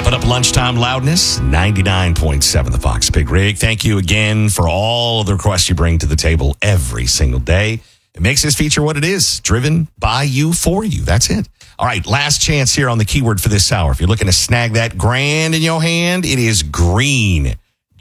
Wrapping up lunchtime loudness, 99.7 The Fox. Big Rig, thank you again for all of the requests you bring to the table every single day. It makes this feature what it is, driven by you, for you. That's it. All right, last chance here on the keyword for this hour. If you're looking to snag that grand in your hand, it is green.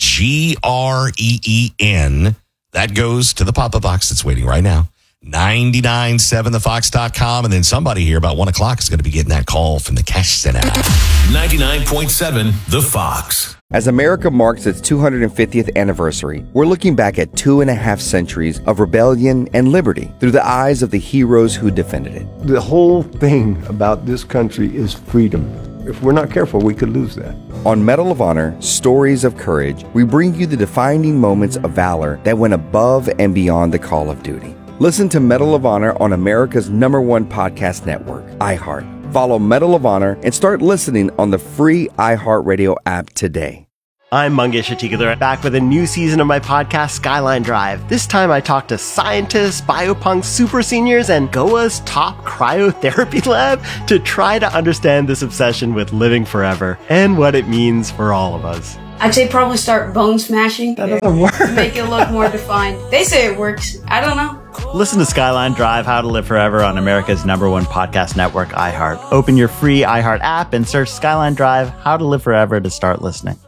Green. That goes to the pop-up box that's waiting right now. 997thefox.com. And then somebody here about 1 o'clock is going to be getting that call from the cash center. 99.7 The Fox. As America marks its 250th anniversary, we're looking back at 2.5 centuries of rebellion and liberty through the eyes of the heroes who defended it. The whole thing about this country is freedom. If we're not careful, we could lose that. On Medal of Honor, Stories of Courage, we bring you the defining moments of valor that went above and beyond the call of duty. Listen to Medal of Honor on America's #1 podcast network, iHeart. Follow Medal of Honor and start listening on the free iHeartRadio app today. I'm Mangesh Atikadar, back with a new season of my podcast, Skyline Drive. This time I talk to scientists, biopunk super seniors, and Goa's top cryotherapy lab to try to understand this obsession with living forever and what it means for all of us. I'd say probably start bone smashing. That doesn't work. Make it look more defined. They say it works. I don't know. Listen to Skyline Drive, How to Live Forever on America's #1 podcast network, iHeart. Open your free iHeart app and search Skyline Drive, How to Live Forever to start listening.